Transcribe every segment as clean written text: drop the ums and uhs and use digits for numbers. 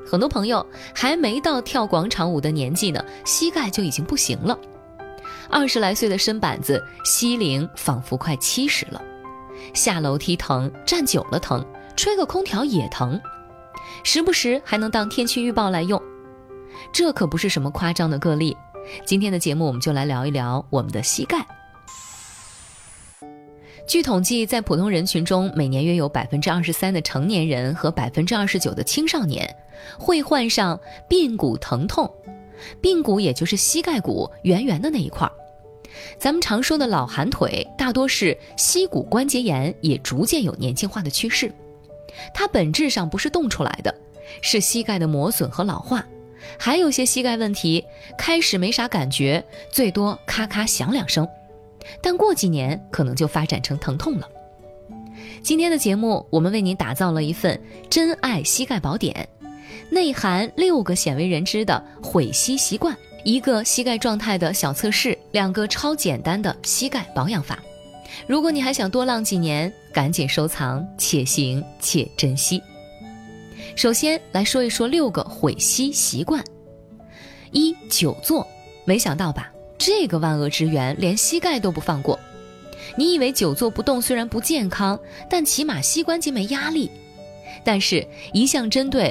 很多朋友还没到跳广场舞的年纪呢，膝盖就已经不行了。20来岁的身板子，膝龄仿佛快70了。下楼梯疼，站久了疼，吹个空调也疼，时不时还能当天气预报来用。这可不是什么夸张的个例。今天的节目我们就来聊一聊我们的膝盖。据统计，在普通人群中，每年约有 23% 的成年人和 29% 的青少年会患上髌骨疼痛。髌骨也就是膝盖骨圆圆的那一块。咱们常说的老寒腿，大多是膝骨关节炎也逐渐有年轻化的趋势。它本质上不是冻出来的，是膝盖的磨损和老化。还有些膝盖问题，开始没啥感觉，最多咔咔响2声。但过几年可能就发展成疼痛了。今天的节目，我们为您打造了一份真爱膝盖宝典，内含6个鲜为人知的毁膝习惯，1个膝盖状态的小测试，2个超简单的膝盖保养法。如果你还想多浪几年，赶紧收藏，且行且珍惜。首先来说一说6个毁膝习惯。1. 久坐。没想到吧，这个万恶之源连膝盖都不放过。你以为久坐不动虽然不健康，但起码膝关节没压力。但是一项针对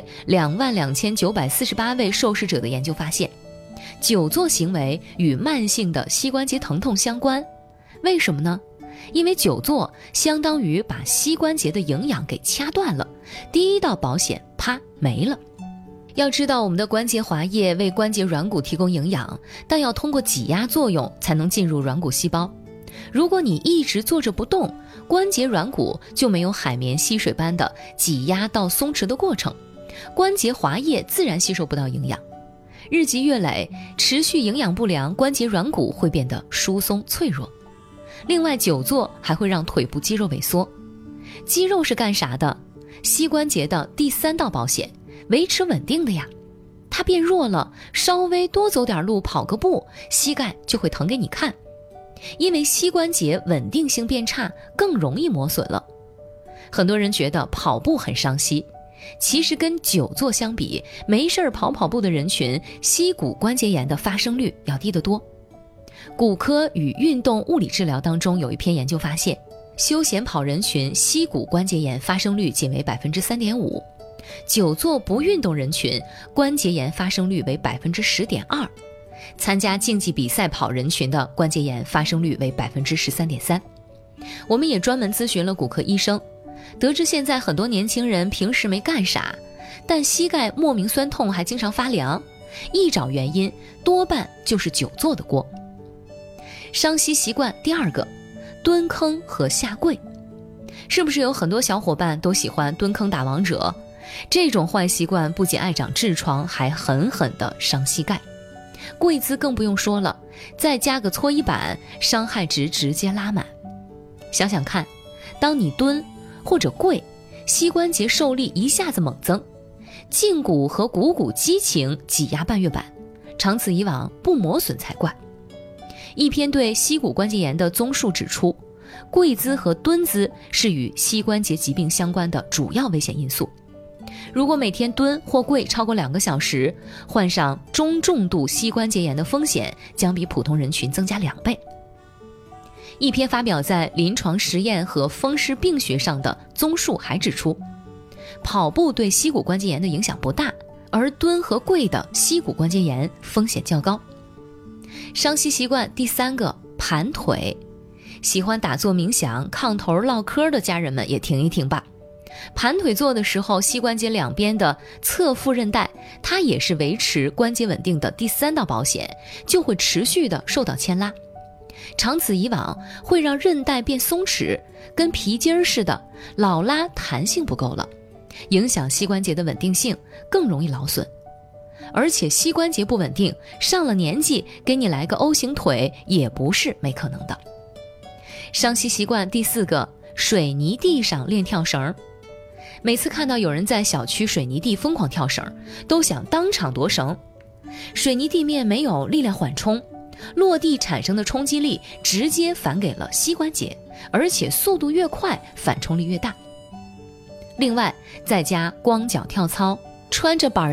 22948位受试者的研究发现，久坐行为与慢性的膝关节疼痛相关。为什么呢？因为久坐相当于把膝关节的营养给掐断了，第一道保险啪没了。要知道，我们的关节滑液为关节软骨提供营养，但要通过挤压作用才能进入软骨细胞。如果你一直坐着不动，关节软骨就没有海绵吸水般的挤压到松弛的过程，关节滑液自然吸收不到营养。日积月累，持续营养不良，关节软骨会变得疏松脆弱。另外，久坐还会让腿部肌肉萎缩。肌肉是干啥的？膝关节的第3道保险，维持稳定的呀。它变弱了，稍微多走点路，跑个步，膝盖就会疼给你看。因为膝关节稳定性变差，更容易磨损了。很多人觉得跑步很伤膝，其实跟久坐相比，没事跑步的人群，膝骨关节炎的发生率要低得多。骨科与运动物理治疗当中有一篇研究发现，休闲跑人群膝骨关节炎发生率仅为 3.5%， 久坐不运动人群关节炎发生率为 10.2%， 参加竞技比赛跑人群的关节炎发生率为 13.3%。 我们也专门咨询了骨科医生，得知现在很多年轻人平时没干啥，但膝盖莫名酸痛还经常发凉，一找原因多半就是久坐的锅。伤膝习惯第2个，蹲坑和下跪。是不是有很多小伙伴都喜欢蹲坑打王者？这种坏习惯不仅爱长痔疮，还狠狠地伤膝盖。跪姿更不用说了，再加个搓衣板，伤害值直接拉满。想想看，当你蹲或者跪，膝关节受力一下子猛增，胫骨和股骨激情挤压半月板，长此以往不磨损才怪。一篇对膝骨关节炎的综述指出，跪姿和蹲姿是与膝关节疾病相关的主要危险因素。如果每天蹲或跪超过2个小时，患上中重度膝关节炎的风险将比普通人群增加2倍。一篇发表在《临床实验和风湿病学》上的综述还指出，跑步对膝骨关节炎的影响不大，而蹲和跪的膝骨关节炎风险较高。伤膝习惯第3个，盘腿。喜欢打坐冥想、炕头唠嗑的家人们也听一听吧。盘腿坐的时候，膝关节两边的侧副韧带，它也是维持关节稳定的第3道保险，就会持续的受到牵拉。长此以往，会让韧带变松弛，跟皮筋似的，老拉弹性不够了，影响膝关节的稳定性，更容易劳损。而且膝关节不稳定，上了年纪给你来个 O 型腿也不是没可能的。伤膝习惯第4个，水泥地上练跳绳。每次看到有人在小区水泥地疯狂跳绳，都想当场夺绳。水泥地面没有力量缓冲，落地产生的冲击力直接反给了膝关节，而且速度越快，反冲力越大。另外，在家光脚跳操，穿着板